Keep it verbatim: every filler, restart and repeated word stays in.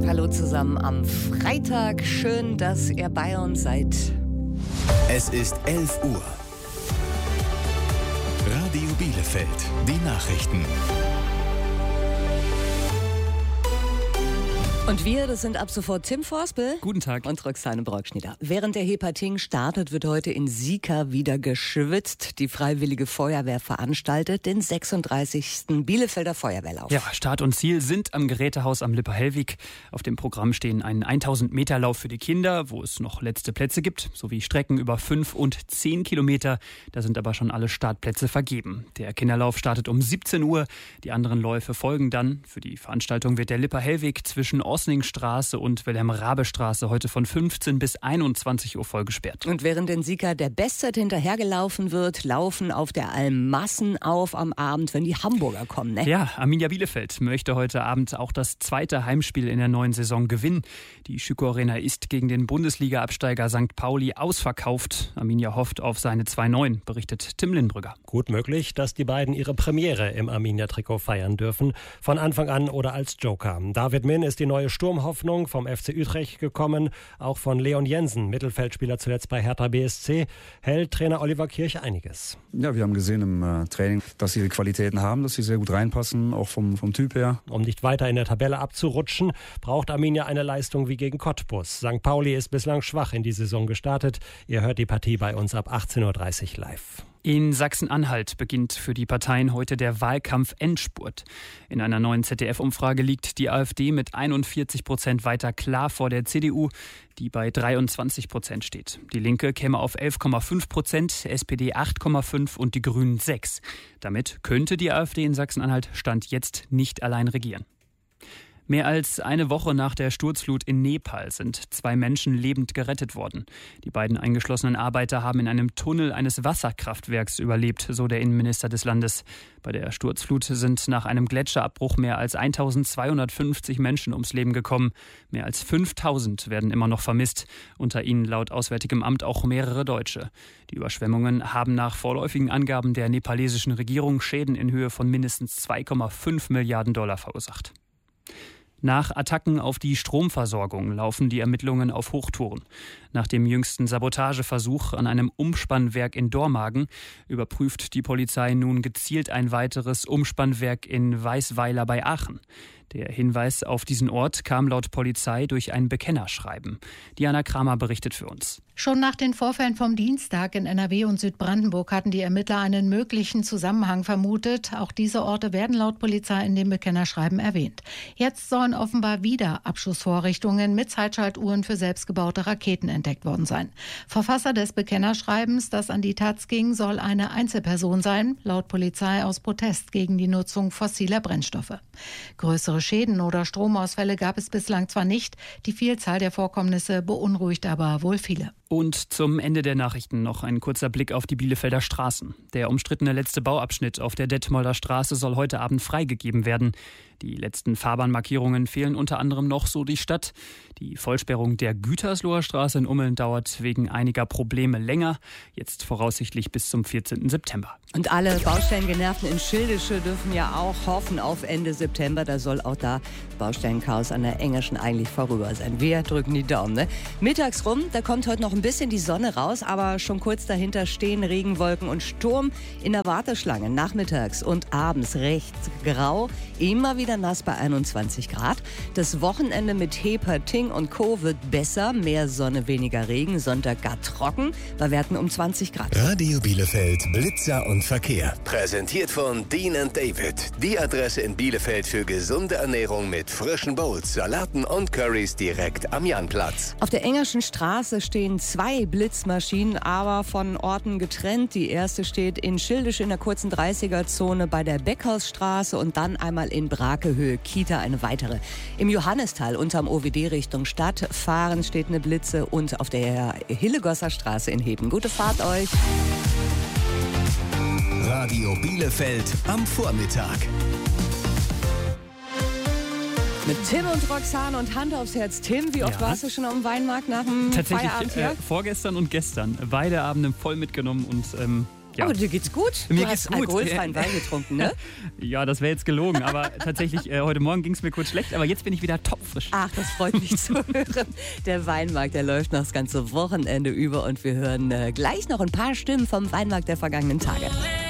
Hallo zusammen am Freitag. Schön, dass ihr bei uns seid. Es ist elf Uhr. Radio Bielefeld, die Nachrichten. Und wir, das sind ab sofort Tim Forspel. Guten Tag. Und Roxane Brockschnieder. Während der Hepating startet, wird heute in Sika wieder geschwitzt. Die Freiwillige Feuerwehr veranstaltet den sechsunddreißigsten Bielefelder Feuerwehrlauf. Ja, Start und Ziel sind am Gerätehaus am Lippe-Hellwig. Auf dem Programm stehen ein tausend Meter Lauf für die Kinder, wo es noch letzte Plätze gibt, sowie Strecken über fünf und zehn Kilometer. Da sind aber schon alle Startplätze vergeben. Der Kinderlauf startet um siebzehn Uhr. Die anderen Läufe folgen dann. Für die Veranstaltung wird der Lippe-Hellweg zwischen Osningstraße und Wilhelm-Raabe-Straße heute von fünfzehn bis einundzwanzig Uhr voll gesperrt. Und während in Sika der Bestzeit hinterhergelaufen wird, laufen auf der Alm Massen auf am Abend, wenn die Hamburger kommen, ne? Ja, Arminia Bielefeld möchte heute Abend auch das zweite Heimspiel in der neuen Saison gewinnen. Die Schüko Arena ist gegen den Bundesliga-Absteiger Sankt Pauli ausverkauft. Arminia hofft auf seine zwei neun, berichtet Tim Lindbrügger. Gut möglich, dass die beiden ihre Premiere im Arminia-Trikot feiern dürfen. Von Anfang an oder als Joker. David Min ist die neue Sturmhoffnung vom F C Utrecht gekommen. Auch von Leon Jensen, Mittelfeldspieler zuletzt bei Hertha B S C, hält Trainer Oliver Kirch einiges. Ja, wir haben gesehen im äh, Training, dass sie ihre Qualitäten haben, dass sie sehr gut reinpassen, auch vom, vom Typ her. Um nicht weiter in der Tabelle abzurutschen, braucht Arminia eine Leistung wie gegen Cottbus. Sankt Pauli ist bislang schwach in die Saison gestartet. Ihr hört die Partie bei uns ab achtzehn Uhr dreißig live. In Sachsen-Anhalt beginnt für die Parteien heute der Wahlkampf-Endspurt. In einer neuen Z D F-Umfrage liegt die AfD mit einundvierzig Prozent weiter klar vor der C D U, die bei dreiundzwanzig Prozent steht. Die Linke käme auf elf Komma fünf Prozent, S P D acht Komma fünf und die Grünen sechs. Damit könnte die AfD in Sachsen-Anhalt Stand jetzt nicht allein regieren. Mehr als eine Woche nach der Sturzflut in Nepal sind zwei Menschen lebend gerettet worden. Die beiden eingeschlossenen Arbeiter haben in einem Tunnel eines Wasserkraftwerks überlebt, so der Innenminister des Landes. Bei der Sturzflut sind nach einem Gletscherabbruch mehr als eintausendzweihundertfünfzig Menschen ums Leben gekommen. Mehr als fünftausend werden immer noch vermisst. Unter ihnen laut Auswärtigem Amt auch mehrere Deutsche. Die Überschwemmungen haben nach vorläufigen Angaben der nepalesischen Regierung Schäden in Höhe von mindestens zwei Komma fünf Milliarden Dollar verursacht. Nach Attacken auf die Stromversorgung laufen die Ermittlungen auf Hochtouren. Nach dem jüngsten Sabotageversuch an einem Umspannwerk in Dormagen überprüft die Polizei nun gezielt ein weiteres Umspannwerk in Weißweiler bei Aachen. Der Hinweis auf diesen Ort kam laut Polizei durch ein Bekennerschreiben. Diana Kramer berichtet für uns. Schon nach den Vorfällen vom Dienstag in N R W und Südbrandenburg hatten die Ermittler einen möglichen Zusammenhang vermutet. Auch diese Orte werden laut Polizei in dem Bekennerschreiben erwähnt. Jetzt sollen offenbar wieder Abschussvorrichtungen mit Zeitschaltuhren für selbstgebaute Raketen entdeckt worden sein. Verfasser des Bekennerschreibens, das an die Taz ging, soll eine Einzelperson sein, laut Polizei aus Protest gegen die Nutzung fossiler Brennstoffe. Größere Schäden oder Stromausfälle gab es bislang zwar nicht, die Vielzahl der Vorkommnisse beunruhigt aber wohl viele. Und zum Ende der Nachrichten noch ein kurzer Blick auf die Bielefelder Straßen. Der umstrittene letzte Bauabschnitt auf der Detmolder Straße soll heute Abend freigegeben werden. Die letzten Fahrbahnmarkierungen fehlen unter anderem noch, so die Stadt. Die Vollsperrung der Gütersloher Straße in Ummeln dauert wegen einiger Probleme länger, jetzt voraussichtlich bis zum vierzehnten September. Und alle Baustellengenervten in Schildische dürfen ja auch hoffen auf Ende September. Da soll auch da Baustellenchaos an der Engerschen eigentlich vorüber sein. Wir drücken die Daumen. Ne? Mittags rum, da kommt heute noch ein bisschen die Sonne raus, aber schon kurz dahinter stehen Regenwolken und Sturm in der Warteschlange. Nachmittags und abends recht grau, immer wieder nass bei einundzwanzig Grad. Das Wochenende mit Hepating und Co. wird besser, mehr Sonne, weniger Regen. Sonntag gar trocken, bei Werten um zwanzig Grad. Radio Bielefeld, Blitzer und Verkehr. Präsentiert von Dean and David. Die Adresse in Bielefeld für gesunde Ernährung mit frischen Bowls, Salaten und Currys direkt am Janplatz. Auf der Engerschen Straße stehen zwei Blitzmaschinen, aber von Orten getrennt. Die erste steht in Schildisch in der kurzen dreißiger-Zone bei der Beckhausstraße und dann einmal in Brakehöhe, Kita eine weitere. Im Johannistal unterm O W D Richtung Stadt fahren steht eine Blitze und auf der Hillegosser Straße in Heben. Gute Fahrt euch! Radio Bielefeld am Vormittag. Mit Tim und Roxane und Hand aufs Herz. Tim, wie oft Ja. warst du schon am Weinmarkt nach dem Tatsächlich Feierabend hier? äh, vorgestern und gestern. Beide Abende voll mitgenommen und ähm, ja. Aber dir geht's gut. Mir du geht's hast gut. alkoholfreien Wein getrunken, ne? Ja, das wäre jetzt gelogen, aber tatsächlich, äh, heute Morgen ging es mir kurz schlecht, aber jetzt bin ich wieder topfrisch. Ach, das freut mich zu hören. Der Weinmarkt, der läuft noch das ganze Wochenende über und wir hören äh, gleich noch ein paar Stimmen vom Weinmarkt der vergangenen Tage.